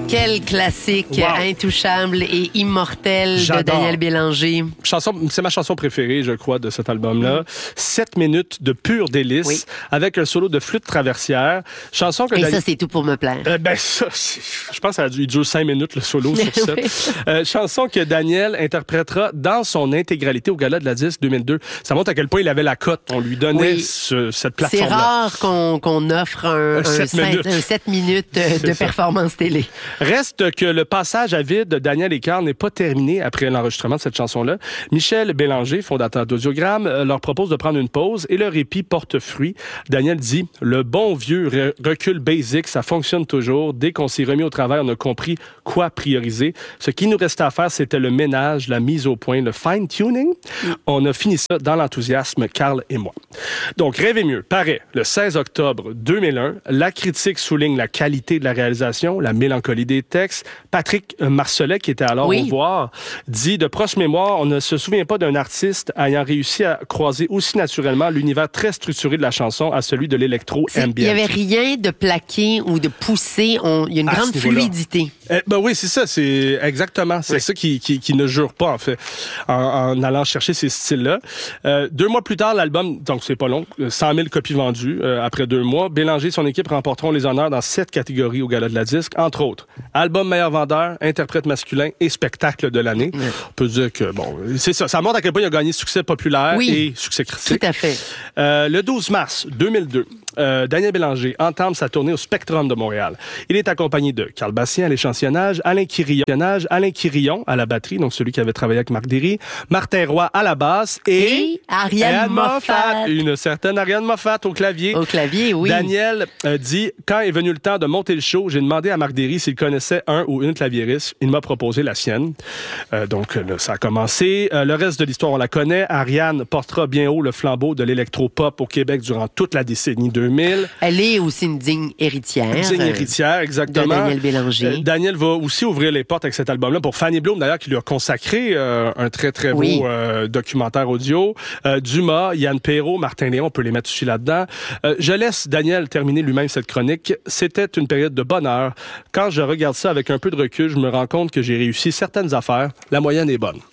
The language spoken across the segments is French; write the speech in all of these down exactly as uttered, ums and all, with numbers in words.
Quel classique Wow. intouchable et immortel J'adore. de Daniel Bélanger. Chanson, c'est ma chanson préférée, je crois, de cet album-là. Sept minutes de pur délice, Oui. avec un solo de flûte traversière. Chanson que Et Daniel- ça, c'est tout pour me plaire. Euh, ben ça, c'est- je pense qu'il dure cinq minutes le solo sur sept. Oui. Euh, chanson que Daniel interprétera dans son intégralité au Gala de la Disque deux mille deux. Ça montre à quel point il avait la cote. On lui donnait Oui. ce- cette C'est plateforme-là. rare qu'on qu'on offre un, Un un sept sept minutes. un sept minutes euh, C'est de ça. performance télé. Reste que le passage à vide de Daniel Écart n'est pas terminé après l'enregistrement de cette chanson-là. Michel Bélanger, fondateur d'Audiogramme, euh, leur propose de prendre une pause et le répit porte fruit. Daniel dit « Le bon vieux re- recul basic, ça fonctionne toujours. Dès qu'on s'est remis au travail, on a compris quoi prioriser. Ce qui nous restait à faire, c'était le ménage, la mise au point, le fine-tuning. On a fini ça dans l'enthousiasme, Carl et moi. » Donc, Rêver mieux paraît le seize octobre deux mille un. La critique souligne la qualité de la réalisation, la mélancolie des textes. Patrick Marcelet, qui était alors Oui. au voir, dit de proche mémoire, on ne se souvient pas d'un artiste ayant réussi à croiser aussi naturellement l'univers très structuré de la chanson à celui de C'est- l'électro-ambient. Il n'y avait rien de plaqué ou de poussé. On- Il y a une À grande ce niveau-là. fluidité. Eh, ben oui, c'est ça, c'est exactement. C'est Oui. ça qui, qui, qui ne jure pas, en fait, en, en allant chercher ces styles-là. Euh, deux mois plus tard, l'album, donc c'est pas long, cent mille copies vendues euh, après deux mois. Bélanger et son équipe remporteront les honneurs dans sept catégories au Gala de la Disque, entre autres, album meilleur vendeur, interprète masculin et spectacle de l'année. Oui. On peut dire que, bon, c'est ça, ça montre à quel point il a gagné succès populaire Oui. et succès critique. Tout à fait. Euh, le douze mars deux mille deux, euh, Daniel Bélanger entame sa tournée au Spectrum de Montréal. Il est accompagné de Carl Bastien à l'échantillonnage, Alain Quirillon, Alain Quirillon à la batterie, donc celui qui avait travaillé avec Marc Derry, Martin Roy à la basse et, Et Ariane Moffat. une certaine Ariane Moffat au clavier. Au clavier, oui. Daniel euh, dit, quand est venu le temps de monter le show, j'ai demandé à Marc Derry s'il connaissait un ou une claviériste. Il m'a proposé la sienne. Euh, donc, là, ça a commencé. Euh, le reste de l'histoire, on la connaît. Ariane portera bien haut le flambeau de l'électropop au Québec durant toute la décennie deux mille. Elle est aussi une digne héritière. Digne euh, héritière, exactement. de Daniel Bélanger. Euh, Daniel va aussi ouvrir les portes avec cet album-là pour Fanny Bloom, d'ailleurs, qui lui a consacré euh, un très, très beau Oui. euh, documentaire audio. Euh, Dumas, Yann Perrault, Martin Léon, on peut les mettre aussi là-dedans. Euh, je laisse Daniel terminer lui-même cette chronique. C'était une période de bonheur. Quand je regarde ça avec un peu de recul, je me rends compte que j'ai réussi certaines affaires. La moyenne est bonne.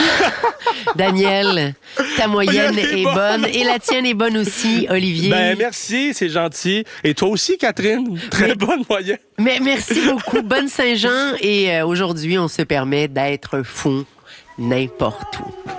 Daniel, ta moyenne Elle est est bonne et la tienne est bonne aussi, Olivier. Ben, merci, c'est gentil. Et toi aussi, Catherine. Très Mais- bonne moyenne. Mais merci beaucoup. Bonne Saint-Jean. Et euh, aujourd'hui, on se permet d'être fou n'importe où.